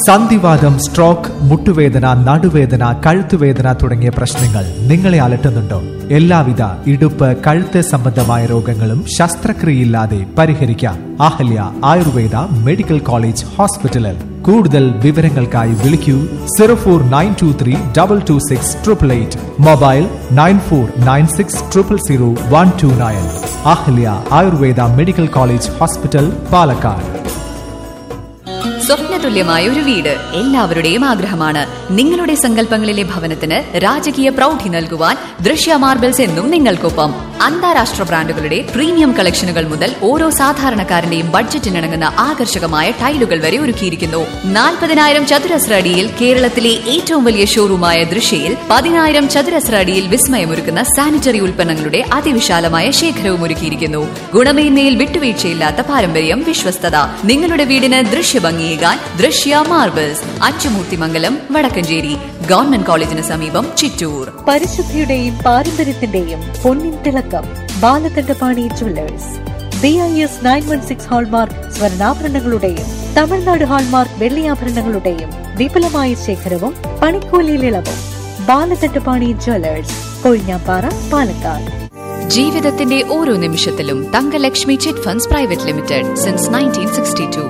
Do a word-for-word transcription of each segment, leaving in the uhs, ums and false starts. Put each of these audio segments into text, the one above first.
സന്ധിവാതം, stroke, മുട്ടുവേദന, നടുവേദന, കഴുത്തുവേദന തുടങ്ങിയ പ്രശ്നങ്ങൾ നിങ്ങളെ അലട്ടുന്നുണ്ടോ? എല്ലാവിധ ഇടുപ്പ്, കഴുത്ത് സംബന്ധമായ രോഗങ്ങളും ശസ്ത്രക്രിയയില്ലാതെ പരിഹരിക്കാം. അഹല്യ ആയുർവേദ മെഡിക്കൽ കോളേജ് ഹോസ്പിറ്റലിൽ. കൂടുതൽ വിവരങ്ങൾക്കായി വിളിക്കൂ zero four nine to three double two six triple eight. Mobile nine four nine six triple zero one two nine. Ahalya Ayurveda medical college hospital, Palakkad. സ്വപ്നതുല്യമായ ഒരു വീട് എല്ലാവരുടെയും ആഗ്രഹമാണ്. നിങ്ങളുടെ സങ്കല്പങ്ങളിലെ ഭവനത്തിന് രാജകീയ പ്രൗഢി നൽകുവാൻ ദൃശ്യ മാർബിൾസ് എന്നും നിങ്ങൾക്കൊപ്പം. അന്താരാഷ്ട്ര ബ്രാൻഡുകളുടെ പ്രീമിയം കളക്ഷനുകൾ മുതൽ ഓരോ സാധാരണക്കാരന്റെയും ബഡ്ജറ്റിനിണങ്ങുന്ന ആകർഷകമായ ടൈലുകൾ വരെ ഒരുക്കിയിരിക്കുന്നു. നാൽപ്പതിനായിരം ചതുരശ്ര അടിയിൽ കേരളത്തിലെ ഏറ്റവും വലിയ ഷോറൂമായ ദൃശ്യയിൽ പതിനായിരം ചതുരശ്ര അടിയിൽ വിസ്മയമൊരുക്കുന്ന സാനിറ്ററി ഉൽപ്പന്നങ്ങളുടെ അതിവിശാലമായ ശേഖരവും ഒരുക്കിയിരിക്കുന്നു. ഗുണമേന്മയിൽ വിട്ടുവീഴ്ചയില്ലാത്ത പാരമ്പര്യം, വിശ്വസ്തത. നിങ്ങളുടെ വീടിന് ദൃശ്യഭംഗിയേകാൻ ദൃശ്യ മാർബിൾസ്, അച്ചുമൂർത്തിമംഗലം, വടക്കഞ്ചേരി. ഗവൺമെന്റ് കോളേജിന് സമീപം, ചിറ്റൂർ. പരിശുദ്ധിയുടെയും പാരമ്പര്യത്തിന്റെയും പൊന്നിൻ തിളക്കം Balakandapani jewellers. B I S nine one six hallmark സ്വർണ്ണാഭരണങ്ങളുടെയും Tamil Nadu hallmark വെള്ളിയാഭരണങ്ങളുടെയും വിപുലമായ ശേഖരവും പണിക്കൂലിയിൽ ഇളവും. ബാലകണ്ഠപാണി ജുവല്ലേഴ്സ്, കൊഴിഞ്ഞാപ്പാറ, പാലക്കാട്. ജീവിതത്തിന്റെ ഓരോ നിമിഷത്തിലും Thankalakshmi chit funds private limited since nineteen sixty to.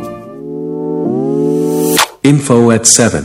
Info at seven.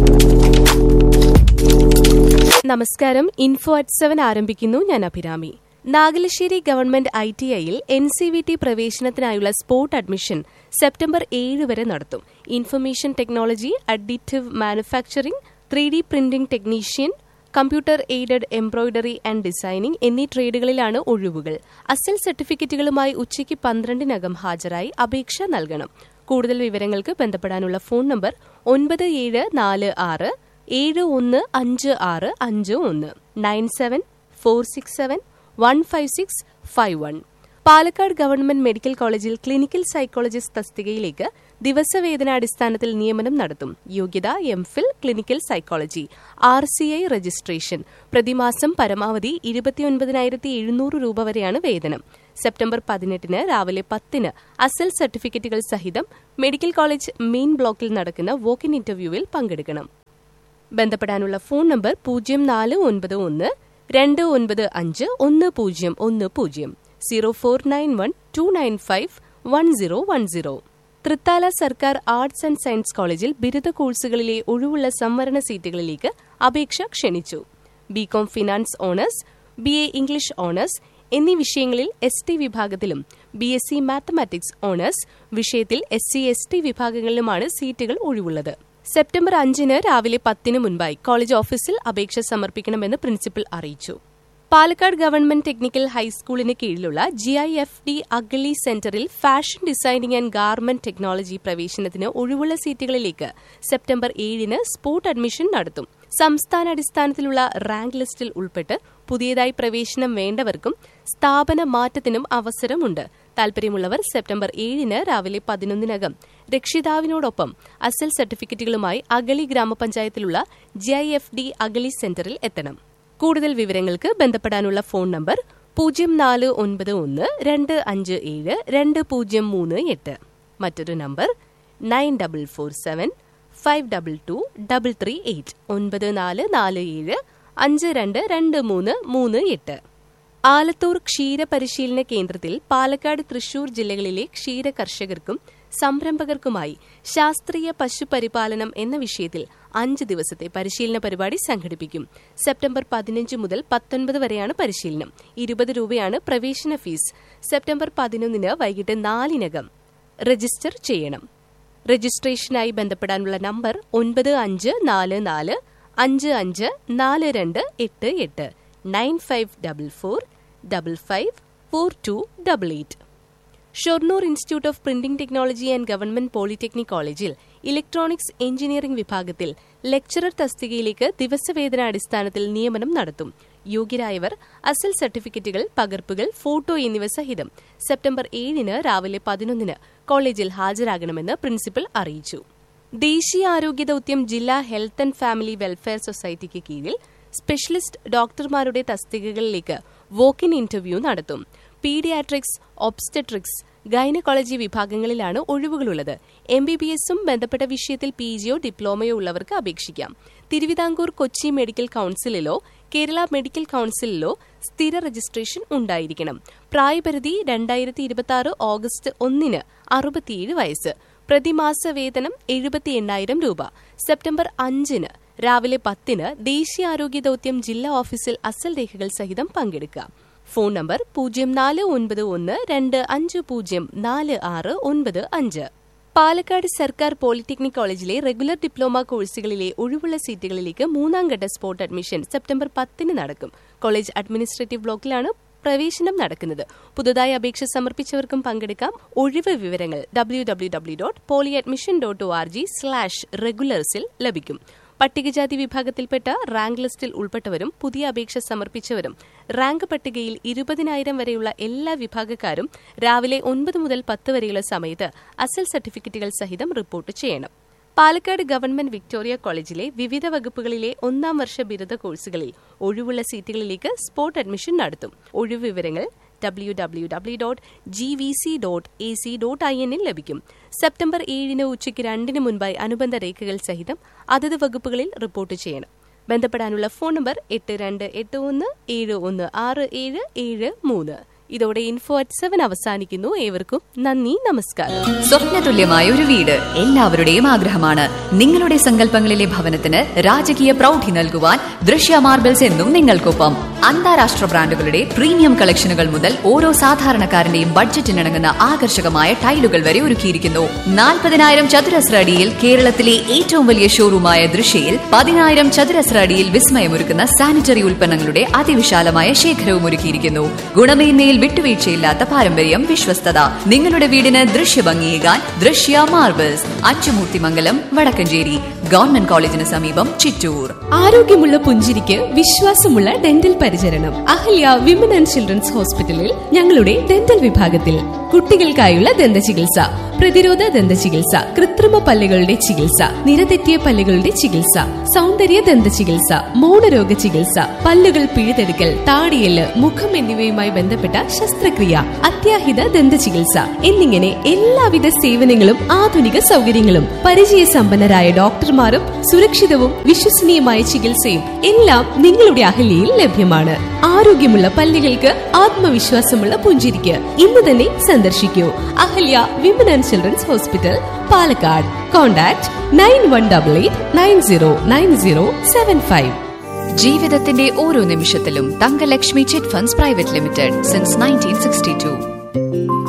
നമസ്കാരം. ഇൻഫോ അറ്റ് സെവൻ ആരംഭിക്കുന്നു. ഞാൻ Abhirami. Nagalassery government I T ഐയിൽ N C V T പ്രവേശനത്തിനായുള്ള spot admission September ഏഴ് വരെ നടത്തും. Information technology, additive manufacturing, three D printing technician, computer aided embroidery and designing എന്നീ ട്രേഡുകളിലാണ് ഒഴിവുകൾ. അസൽ സർട്ടിഫിക്കറ്റുകളുമായി ഉച്ചയ്ക്ക് പന്ത്രണ്ടിനകം ഹാജരായി അപേക്ഷ നൽകണം. കൂടുതൽ വിവരങ്ങൾക്ക് ബന്ധപ്പെടാനുള്ള ഫോൺ നമ്പർ ഒൻപത് ഏഴ് നാല് ആറ് ഏഴ് ഒന്ന് അഞ്ച് ആറ് അഞ്ച് ഒന്ന് nine seven four six seven one five six five one. Palakkad government medical കോളേജിൽ ക്ലിനിക്കൽ സൈക്കോളജിസ്റ്റ് തസ്തികയിലേക്ക് ദിവസവേതനാടിസ്ഥാനത്തിൽ നിയമനം നടത്തും. യോഗ്യത M fill clinical psychology. R C I registration. പ്രതിമാസം പരമാവധി ഇരുപത്തിയൊൻപതിനായിരത്തി എഴുന്നൂറ് രൂപ വരെയാണ് വേതനം. സെപ്റ്റംബർ പതിനെട്ടിന് രാവിലെ പത്തിന് അസൽ സർട്ടിഫിക്കറ്റുകൾ സഹിതം മെഡിക്കൽ കോളേജ് മെയിൻ ബ്ലോക്കിൽ നടക്കുന്ന വോക്ക് ഇൻ ഇന്റർവ്യൂവിൽ പങ്കെടുക്കണം. ബന്ധപ്പെടാനുള്ള ഫോൺ നമ്പർ പൂജ്യം നാല് ഒൻപത് ഒന്ന് രണ്ട് ഒൻപത് അഞ്ച് ഒന്ന് പൂജ്യം ഒന്ന് പൂജ്യം zero four nine one two nine five one zero one zero. Thrithala സർക്കാർ ആർട്സ് ആൻഡ് സയൻസ് കോളേജിൽ ബിരുദ കോഴ്സുകളിലെ ഒഴിവുള്ള സംവരണ സീറ്റുകളിലേക്ക് അപേക്ഷ ക്ഷണിച്ചു. BCom finance owners, B A English owners എന്നീ വിഷയങ്ങളിൽ എസ് ടി വിഭാഗത്തിലും B S C mathematics owners വിഷയത്തിൽ എസ് സി എസ് ടി വിഭാഗങ്ങളിലുമാണ് സീറ്റുകൾ ഒഴിവുള്ളത്. സെപ്റ്റംബർ അഞ്ചിന് രാവിലെ പത്തിന് മുൻപായി കോളേജ് ഓഫീസിൽ അപേക്ഷ സമർപ്പിക്കണമെന്ന് പ്രിൻസിപ്പൽ അറിയിച്ചു. പാലക്കാട് ഗവൺമെന്റ് ടെക്നിക്കൽ ഹൈസ്കൂളിന് കീഴിലുള്ള G I F D Agali സെന്ററിൽ fashion designing and garment technology പ്രവേശനത്തിന് ഒഴിവുള്ള സീറ്റുകളിലേക്ക് സെപ്റ്റംബർ ഏഴിന് സ്പോട്ട് അഡ്മിഷൻ നടത്തും. സംസ്ഥാനാടിസ്ഥാനത്തിലുള്ള റാങ്ക് ലിസ്റ്റിൽ ഉൾപ്പെട്ട് പുതിയതായി പ്രവേശനം വേണ്ടവർക്കും സ്ഥാപന മാറ്റത്തിനും അവസരമുണ്ട്. താൽപര്യമുള്ളവർ സെപ്റ്റംബർ ഏഴിന് രാവിലെ പതിനൊന്നിനകം രക്ഷിതാവിനോടൊപ്പം അസൽ സർട്ടിഫിക്കറ്റുകളുമായി Agali ഗ്രാമപഞ്ചായത്തിലുള്ള G I F D Agali സെന്ററിൽ എത്തണം. കൂടുതൽ വിവരങ്ങൾക്ക് ബന്ധപ്പെടാനുള്ള ഫോൺ നമ്പർ പൂജ്യം നാല് ഒൻപത് ഒന്ന് രണ്ട് അഞ്ച് ഏഴ് രണ്ട് പൂജ്യം മൂന്ന് എട്ട്. മറ്റൊരു number nine double four seven five double two double three eight ഒൻപത് നാല് നാല് ഏഴ് അഞ്ച് രണ്ട് രണ്ട് മൂന്ന് മൂന്ന് എട്ട്. ആലത്തൂർ ക്ഷീര പരിശീലന കേന്ദ്രത്തിൽ പാലക്കാട്, തൃശൂർ ജില്ലകളിലെ ക്ഷീര കർഷകർക്കും സംരംഭകർക്കുമായി ശാസ്ത്രീയ പശുപരിപാലനം എന്ന വിഷയത്തിൽ അഞ്ച് ദിവസത്തെ പരിശീലന പരിപാടി സംഘടിപ്പിക്കും. സെപ്റ്റംബർ പതിനഞ്ച് മുതൽ പത്തൊൻപത് വരെയാണ് പരിശീലനം. ഇരുപത് രൂപയാണ് പ്രവേശന ഫീസ്. സെപ്റ്റംബർ പതിനൊന്നിന് വൈകിട്ട് നാലിനകം രജിസ്റ്റർ ചെയ്യണം. രജിസ്ട്രേഷനായി ബന്ധപ്പെടാനുള്ള നമ്പർ ഒൻപത് അഞ്ച് നാല് നാല് അഞ്ച് അഞ്ച് നാല് രണ്ട് എട്ട് എട്ട് nine five double four double five four to double eight. Shoranur institute of printing technology and government polytechnic കോളേജിൽ ഇലക്ട്രോണിക്സ് എഞ്ചിനീയറിംഗ് വിഭാഗത്തിൽ ലെക്ചറർ തസ്തികയിലേക്ക് ദിവസവേതനാടിസ്ഥാനത്തിൽ നിയമനം നടത്തും. യോഗ്യരായവർ അസൽ സർട്ടിഫിക്കറ്റുകൾ, പകർപ്പുകൾ, ഫോട്ടോ എന്നിവ സഹിതം സെപ്റ്റംബർ ഏഴിന് രാവിലെ പതിനൊന്നിന് കോളേജിൽ ഹാജരാകണമെന്ന് പ്രിൻസിപ്പൽ അറിയിച്ചു. ദേശീയ ആരോഗ്യ ദൌത്യം ജില്ലാ ഹെൽത്ത് ആൻഡ് ഫാമിലി വെൽഫെയർ സൊസൈറ്റിക്ക് കീഴിൽ സ്പെഷ്യലിസ്റ്റ് ഡോക്ടർമാരുടെ തസ്തികകളിലേക്ക് വോക്ക് ഇൻ ഇന്റർവ്യൂ നടത്തും. Paediatrics, obstetrics, gynaecology വിഭാഗങ്ങളിലാണ് ഒഴിവുകളുള്ളത്. M B B എസും ബന്ധപ്പെട്ട വിഷയത്തിൽ പി ജിയോ ഡിപ്ലോമയോ ഉള്ളവർക്ക് അപേക്ഷിക്കാം. തിരുവിതാംകൂർ കൊച്ചി മെഡിക്കൽ കൌൺസിലിലോ കേരള മെഡിക്കൽ കൌൺസിലിലോ സ്ഥിര രജിസ്ട്രേഷൻ ഉണ്ടായിരിക്കണം. പ്രായപരിധി രണ്ടായിരത്തി ഇരുപത്തി ആറ് ഓഗസ്റ്റ് ഒന്നിന് അറുപത്തിയേഴ് വയസ്സ്. പ്രതിമാസ വേതനം എഴുപത്തി എണ്ണായിരം രൂപ. സെപ്റ്റംബർ അഞ്ചിന് രാവിലെ പത്തിന് ദേശീയാരോഗ്യ ദൌത്യം ജില്ലാ ഓഫീസിൽ അസൽ രേഖകൾ സഹിതം പങ്കെടുക്കാം. ഫോൺ നമ്പർ പൂജ്യം നാല് ഒൻപത് ഒന്ന് രണ്ട് അഞ്ച് പൂജ്യം നാല് ആറ് ഒൻപത് അഞ്ച്. പാലക്കാട് സർക്കാർ പോളിടെക്നിക് കോളേജിലെ റെഗുലർ ഡിപ്ലോമ കോഴ്സുകളിലെ ഒഴിവുള്ള സീറ്റുകളിലേക്ക് മൂന്നാം ഘട്ട സ്പോട്ട് അഡ്മിഷൻ സെപ്റ്റംബർ പത്തിന് നടക്കും. കോളേജ് അഡ്മിനിസ്ട്രേറ്റീവ് ബ്ലോക്കിലാണ് പ്രവേശനം നടക്കുന്നത്. പുതുതായി അപേക്ഷ സമർപ്പിച്ചവർക്കും പങ്കെടുക്കാം. ഒഴിവ് വിവരങ്ങൾ W W W dot poly admission dot O R G slash റെഗുലർസിൽ ലഭിക്കും. പട്ടികജാതി വിഭാഗത്തിൽപ്പെട്ട റാങ്ക് ലിസ്റ്റിൽ ഉൾപ്പെട്ടവരും പുതിയ അപേക്ഷ സമർപ്പിച്ചവരും റാങ്ക് പട്ടികയിൽ ഇരുപതിനായിരം വരെയുള്ള എല്ലാ വിഭാഗക്കാരും രാവിലെ ഒൻപത് മുതൽ പത്ത് വരെയുള്ള സമയത്ത് അസൽ സർട്ടിഫിക്കറ്റുകൾ സഹിതം റിപ്പോർട്ട് ചെയ്യണം. പാലക്കാട് ഗവൺമെന്റ് വിക്ടോറിയ കോളേജിലെ വിവിധ വകുപ്പുകളിലെ ഒന്നാം വർഷ ബിരുദ കോഴ്സുകളിൽ ഒഴിവുള്ള സീറ്റുകളിലേക്ക് സ്പോട്ട് അഡ്മിഷൻ നടത്തും. ഒഴിവ് വിവരങ്ങൾ W W W dot G V C dot A C dot I എന്നിൽ ലഭിക്കും. സെപ്റ്റംബർ ഏഴിന് ഉച്ചയ്ക്ക് രണ്ടിന് മുൻപായി അനുബന്ധ രേഖകൾ സഹിതം അതത് വകുപ്പുകളിൽ റിപ്പോർട്ട് ചെയ്യണം. ബന്ധപ്പെടാനുള്ള ഫോൺ നമ്പർ എട്ട് രണ്ട് എട്ട് ഒന്ന് ഏഴ് ഒന്ന് ആറ് ഏഴ് ഏഴ് മൂന്ന്. ഇതോടെ ഇൻഫോ അറ്റ് സെവൻ അവസാനിക്കുന്നു. ഏവർക്കും നന്ദി, നമസ്കാരം. സ്വപ്നതുല്യമായ ഒരു വീട് എല്ലാവരുടെയും ആഗ്രഹമാണ്. നിങ്ങളുടെ സങ്കല്പങ്ങളിലെ ഭവനത്തിന് രാജകീയ പ്രൗഢി നൽകുവാൻ ദൃശ്യ മാർബിൾസ് എന്നും നിങ്ങൾക്കൊപ്പം. അന്താരാഷ്ട്ര ബ്രാൻഡുകളുടെ പ്രീമിയം കളക്ഷനുകൾ മുതൽ ഓരോ സാധാരണക്കാരന്റെയും ബഡ്ജറ്റിനിണങ്ങുന്ന ആകർഷകമായ ടൈലുകൾ വരെ ഒരുക്കിയിരിക്കുന്നു. നാൽപ്പതിനായിരം ചതുരശ്ര അടിയിൽ കേരളത്തിലെ ഏറ്റവും വലിയ ഷോറൂമായ ദൃശ്യയിൽ പതിനായിരം ചതുരശ്ര അടിയിൽ വിസ്മയമൊരുക്കുന്ന സാനിറ്ററി ഉൽപ്പന്നങ്ങളുടെ അതിവിശാലമായ ശേഖരവും ഒരുക്കിയിരിക്കുന്നു. ഗുണമേന്മയിൽ വിട്ടുവീഴ്ചയില്ലാത്ത പാരമ്പര്യം, വിശ്വസ്തത. നിങ്ങളുടെ വീടിന് ദൃശ്യഭംഗിയേകാൻ ദൃശ്യ മാർബിൾസ്, അച്ചുമൂർത്തിമംഗലം, വടക്കഞ്ചേരി. ഗവൺമെന്റ് കോളേജിന് സമീപം, ചിറ്റൂർ. ആരോഗ്യമുള്ള പുഞ്ചിരിക്ക് വിശ്വാസമുള്ള ഡെന്റൽ പരിചരണം അഹല്യ വിമൻ ആൻഡ് ചിൽഡ്രൻസ് ഹോസ്പിറ്റലിൽ ഞങ്ങളുടെ ഡെന്റൽ വിഭാഗത്തിൽ. കുട്ടികൾക്കായുള്ള ദന്ത ചികിത്സ, പ്രതിരോധ ദന്ത ചികിത്സ, കൃത്രിമ പല്ലുകളുടെ ചികിത്സ, നിരതെറ്റിയ പല്ലുകളുടെ ചികിത്സ, സൗന്ദര്യ ദന്ത ചികിത്സ, മൗനരോഗ ചികിത്സ, പല്ലുകൾ പിഴുതെടുക്കൽ, താടിയെല്ല്, മുഖം എന്നിവയുമായി ബന്ധപ്പെട്ട ശസ്ത്രക്രിയ, അത്യാഹിത ദന്ത ചികിത്സ എന്നിങ്ങനെ എല്ലാവിധ സേവനങ്ങളും ആധുനിക സൗകര്യങ്ങളും പരിചയസമ്പന്നരായ ഡോക്ടർമാരും സുരക്ഷിതവും വിശ്വസനീയമായ ചികിത്സയും എല്ലാം നിങ്ങളുടെ അഹല്യയിൽ ലഭ്യമാണ്. ആരോഗ്യമുള്ള പല്ലുകൾക്ക് ആത്മവിശ്വാസമുള്ള പുഞ്ചിരിക്ക് ഇന്ന് തന്നെ സന്ദർശിക്കൂ. Ahalya women and children's hospital, Palakkad. Contact nine one double eight nine zero nine zero seven five. ജീവിതത്തിന്റെ ഓരോ നിമിഷത്തിലും Thankalakshmi chit funds private limited since nineteen sixty to.